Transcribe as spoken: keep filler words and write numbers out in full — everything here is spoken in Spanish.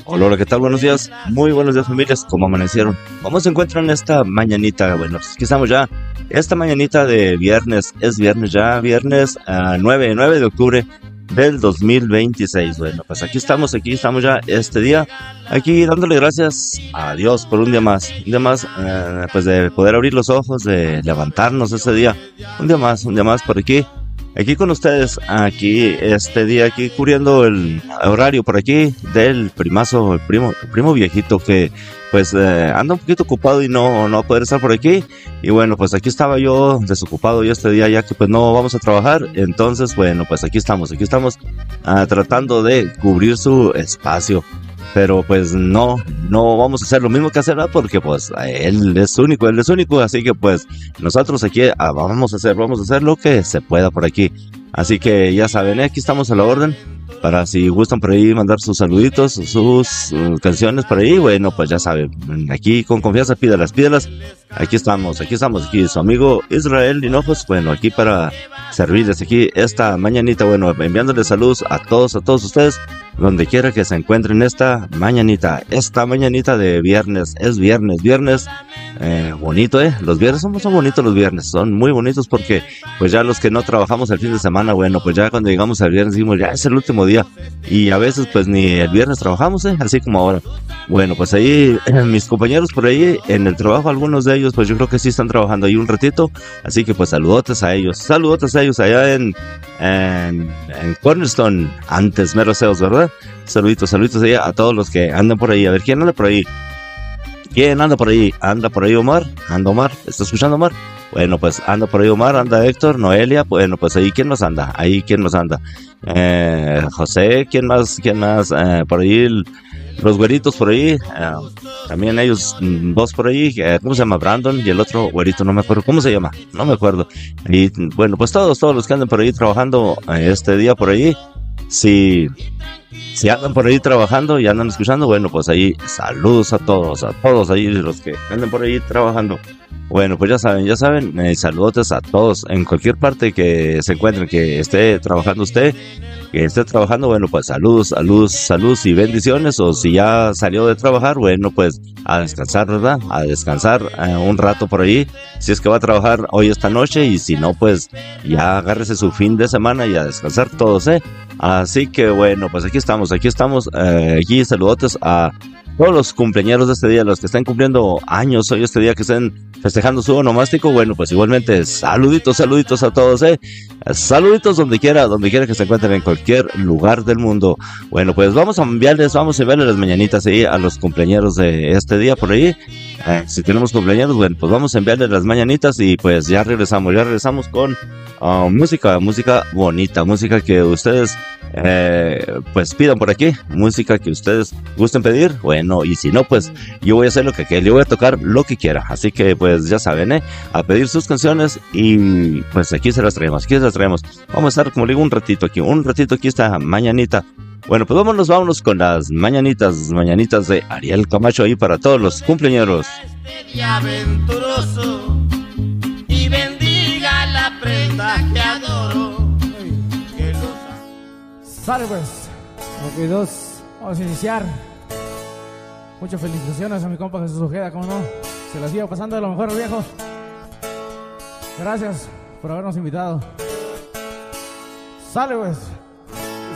Hola, hola, ¿qué tal? Buenos días, muy buenos días familias, ¿cómo amanecieron? ¿Cómo se encuentran esta mañanita? Bueno, pues aquí estamos ya, esta mañanita de viernes, es viernes ya, viernes ah, nueve nueve de octubre del dos mil veintiséis. Bueno, pues aquí estamos, aquí estamos ya este día, aquí dándole gracias a Dios por un día más, un día más, eh, pues de poder abrir los ojos, de levantarnos ese día, un día más, un día más por aquí. Aquí con ustedes, aquí este día, aquí cubriendo el horario por aquí del primazo, el primo, el primo viejito que pues eh, anda un poquito ocupado y no, no va a poder estar por aquí. Y bueno, pues aquí estaba yo desocupado yo este día ya que pues no vamos a trabajar. Entonces, bueno, pues aquí estamos, aquí estamos ah, tratando de cubrir su espacio. Pero pues no, no vamos a hacer lo mismo que hacer, ¿verdad? Porque pues él es único, él es único, así que pues nosotros aquí ah, vamos a hacer, vamos a hacer lo que se pueda por aquí. Así que ya saben, ¿eh? Aquí estamos a la orden para si gustan por ahí mandar sus saluditos, sus uh, canciones por ahí, bueno, pues ya saben, aquí con confianza pídalas, pídalas. Aquí estamos, aquí estamos, aquí su amigo Israel Hinojos, bueno, aquí para servirles aquí esta mañanita, bueno, enviándoles saludos a todos, a todos ustedes, donde quiera que se encuentren esta mañanita, esta mañanita de viernes, es viernes, viernes, eh, bonito, eh, los viernes son, son bonitos los viernes, son muy bonitos porque pues ya los que no trabajamos el fin de semana, bueno, pues ya cuando llegamos al viernes decimos, ya es el último día, y a veces pues ni el viernes trabajamos, eh, así como ahora. Bueno, pues ahí eh, mis compañeros por ahí en el trabajo, algunos de ellos pues yo creo que sí están trabajando ahí un ratito, así que pues saludotes a ellos, saludotes a ellos allá en, en, en Cornerstone, antes Meroseos, ¿verdad? Saluditos, saluditos allá a todos los que andan por ahí, a ver quién anda por ahí, quién anda por ahí, anda por ahí Omar, anda Omar, ¿está escuchando Omar? Bueno, pues anda por ahí Omar, anda Héctor, Noelia, bueno, pues ahí quién nos anda, ahí quién nos anda, eh, José, quién más, quién más, eh, por ahí el, los güeritos por ahí, eh, también ellos, mm, vos por ahí, eh, ¿cómo se llama? Brandon y el otro güerito, no me acuerdo, ¿cómo se llama? No me acuerdo. Y bueno, pues todos, todos los que andan por ahí trabajando eh, este día por ahí, si, si andan por ahí trabajando y andan escuchando, bueno, pues ahí saludos a todos, a todos ahí los que andan por ahí trabajando. Bueno, pues ya saben, ya saben, eh, saludos a todos en cualquier parte que se encuentren, que esté trabajando usted, que esté trabajando, bueno, pues saludos, saludos, saludos y bendiciones, o si ya salió de trabajar, bueno, pues a descansar, ¿verdad? A descansar eh, un rato por ahí, si es que va a trabajar hoy esta noche, y si no, pues ya agárrese su fin de semana y a descansar todos, ¿eh? Así que bueno, pues aquí estamos, aquí estamos, eh, aquí saludotes a todos los cumpleaños de este día, los que están cumpliendo años hoy este día, que estén festejando su onomástico, bueno, pues igualmente saluditos, saluditos a todos, eh, saluditos donde quiera, donde quiera que se encuentren en cualquier lugar del mundo. Bueno, pues vamos a enviarles, vamos a enviarles las mañanitas ahí a los cumpleaños de este día por ahí. Eh, si tenemos cumpleaños, bueno, pues vamos a enviarles las mañanitas y pues ya regresamos, ya regresamos con uh, música, música bonita, música que ustedes eh, pues pidan por aquí, música que ustedes gusten pedir, bueno, y si no, pues yo voy a hacer lo que quiera, yo voy a tocar lo que quiera, así que pues ya saben, eh, a pedir sus canciones y pues aquí se las traemos, aquí se las traemos, vamos a estar como digo un ratito aquí, un ratito aquí esta mañanita. Bueno, pues vámonos, vámonos con las mañanitas, mañanitas de Ariel Camacho ahí para todos los cumpleañeros. Y aventuroso, y bendiga la prenda que adoro. Que los... Sale pues, ok, dos, vamos a iniciar. Muchas felicitaciones a mi compa Jesús Ojeda, cómo no, se la siga pasando de lo mejor al viejo. Gracias por habernos invitado. Sale pues.